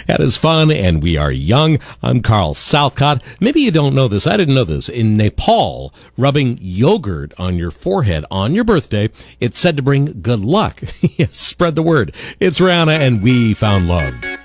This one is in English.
That is fun, and we are young. I'm Carl Southcott. Maybe you don't know this. I didn't know this. In Nepal, rubbing yogurt on your forehead on your birthday, it's said to bring good luck. Yes, spread the word. It's Rihanna, and We Found Love.